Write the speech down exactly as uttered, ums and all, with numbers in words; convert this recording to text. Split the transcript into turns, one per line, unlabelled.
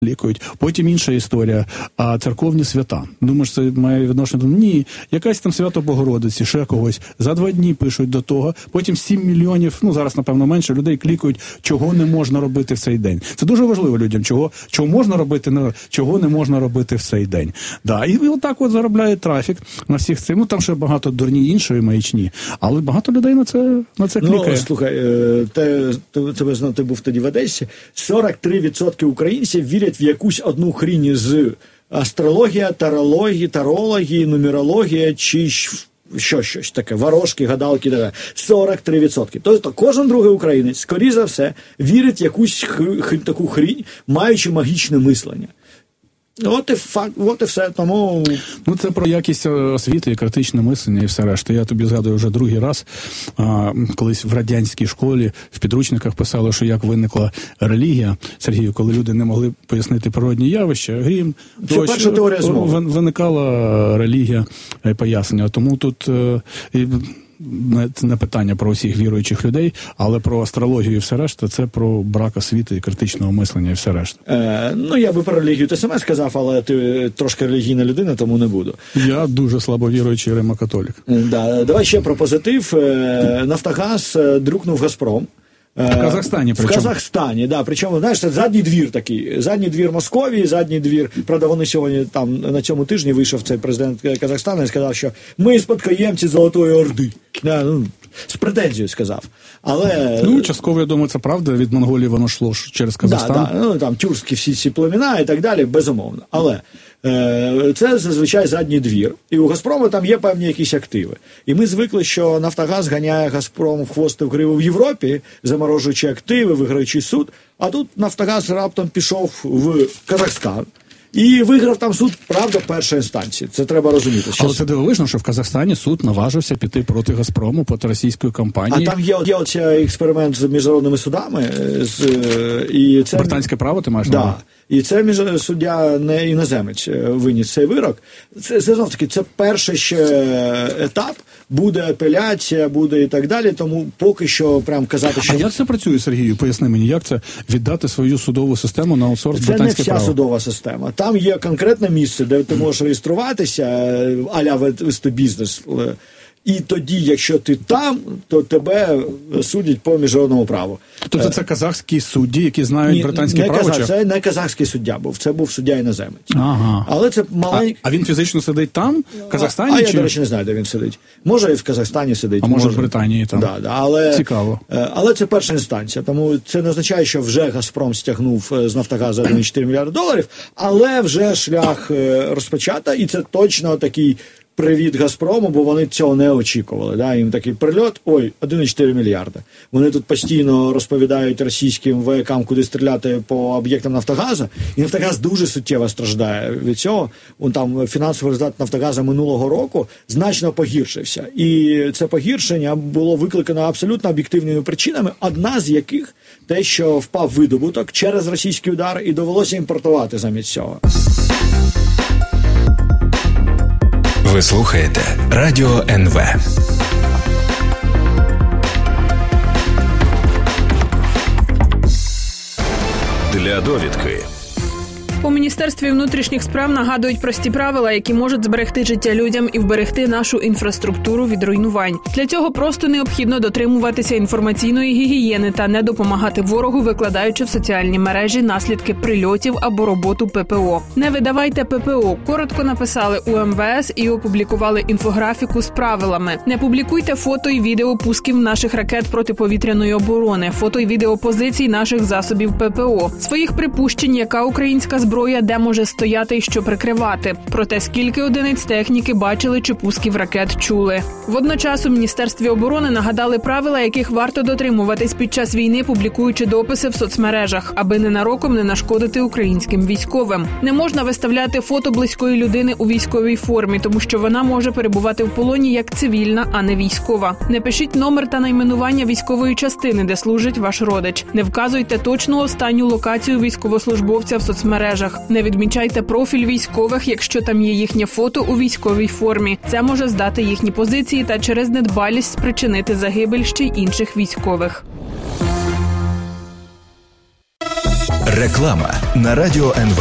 лікують. Потім інша історія, а церковні свята. Думаєш, це має відношення до... Ні, якась там свято Богородиці, ще когось. За два дні пишуть до того. Потім сім мільйонів, ну зараз, напевно, менше, людей клікають, чого не можна робити в цей день. Це дуже важливо людям, чого, чого можна робити, чого не можна робити в цей день. Да. І, і отак от заробляє трафік на всіх цим. Ну, там ще багато дурні іншої маячні, але багато людей на це, на це клікає.
Ну, слухай, те, тебе знав, ти був тоді в Одесі, сорок три відсотки українців вірять в якусь одну хрінь з астрологія, тарології, тарології, нумерологія чи що щось таке, ворожки, гадалки, таке. сорок три відсотки. Тобто кожен другий українець, скоріше за все, вірить в якусь хр... таку хрінь, маючи магічне мислення. От і факт, от і все, тому...
Ну, це про якість освіти і критичне мислення і все решта. Я тобі згадую вже другий раз, а, колись в радянській школі в підручниках писали, що як виникла релігія, Сергію, коли люди не могли пояснити природні явища, грім,
це перша теорія змови.
Виникала релігія пояснення. Тому тут... І, це не питання про усіх віруючих людей, але про астрологію і все решта, це про брак освіти і критичного мислення і все решта.
Е, ну, я би про релігію ти саме сказав, але ти трошки релігійна людина, тому не буду.
Я дуже слабо віруючий римокатолік.
Да, давай ще про позитив. Нафтогаз друкнув «Газпром».
В Казахстані, причому.
В Казахстані, да. Причому, знаєш, це задній двір такий. Задній двір Московії, задній двір. Правда, вони сьогодні там на цьому тижні вийшов цей президент Казахстану і сказав, що ми спадкоємці Золотої Орди. Да, ну, з претензією сказав. Але...
Ну, частково, я думаю, це правда. Від Монголії воно йшло через Казахстан.
Да, да. Ну, там тюркські всі ці племена і так далі, безумовно. Але е, це зазвичай задній двір. І у «Газпрому» там є певні якісь активи. І ми звикли, що «Нафтогаз» ганяє «Газпром» в хвост і в гриву в Європі, заморожуючи активи, виграючи суд. А тут «Нафтогаз» раптом пішов в Казахстан. І виграв там суд, правда, першої інстанції. Це треба розуміти.
Але це дивовижно, що в Казахстані суд наважився піти проти «Газпрому», проти російської компанії.
А там є, є оцей експеримент з міжнародними судами. З, і це...
Британське право, ти маєш на
да.
увазі?
І це між... суддя не іноземець виніс цей вирок. Це, це знов-таки, це перший ще етап. Буде апеляція, буде і так далі, тому поки що прям казати, що...
А як це працює, Сергію? Поясни мені, як це віддати свою судову систему на аутсорс британське право?
Це не вся судова система. Там є конкретне місце, де ти можеш реєструватися, а-ля вести бізнес. І тоді, якщо ти там, то тебе судять по міжнародному праву.
Тобто це казахські судді, які знають
Ні,
британське
не
право?
Казах,
чи?
Це не казахський суддя був, це був суддя іноземець.
Ага.
Але це маленький...
А, а він фізично сидить там, в Казахстані?
А, а
чи...
я, до речі, не знаю, де він сидить. Може і в Казахстані сидить.
А може, може в Британії там.
Да, да, але...
Цікаво.
Але це перша інстанція, тому це не означає, що вже «Газпром» стягнув з «Нафтогазу» один цілих чотири мільярди доларів, але вже шлях розпочато, і це точно такий привіт «Газпрому», бо вони цього не очікували. Да? Їм такий прильот, ой, один цілих чотири мільярди. Вони тут постійно розповідають російським воякам, куди стріляти по об'єктам «Нафтогазу», і «Нафтогаз» дуже суттєво страждає від цього. Он там фінансовий результат «Нафтогазу» минулого року значно погіршився. І це погіршення було викликано абсолютно об'єктивними причинами, одна з яких те, що впав видобуток через російський удар і довелося імпортувати замість цього.
Ви слухаєте Радіо ен ве. Для довідки.
У Міністерстві внутрішніх справ нагадують прості правила, які можуть зберегти життя людям і вберегти нашу інфраструктуру від руйнувань. Для цього просто необхідно дотримуватися інформаційної гігієни та не допомагати ворогу, викладаючи в соціальні мережі наслідки прильотів або роботу пе пе о. Не видавайте пе пе о. Коротко написали у ем ве ес і опублікували інфографіку з правилами. Не публікуйте фото і відео пусків наших ракет протиповітряної оборони, фото і відео позицій наших засобів пе пе о, своїх припущень, яка українська зброя зброя, де може стояти і що прикривати. Про те, скільки одиниць техніки бачили чи пусків ракет чули. Водночас у Міністерстві оборони нагадали правила, яких варто дотримуватись під час війни, публікуючи дописи в соцмережах, аби ненароком не нашкодити українським військовим. Не можна виставляти фото близької людини у військовій формі, тому що вона може перебувати в полоні як цивільна, а не військова. Не пишіть номер та найменування військової частини, де служить ваш родич. Не вказуйте точну останню локацію військовослужбовця в соцмережах. Не відмічайте профіль військових, якщо там є їхнє фото у військовій формі. Це може здати їхні позиції та через недбалість спричинити загибель ще й інших військових.
Реклама на Радіо ен ве.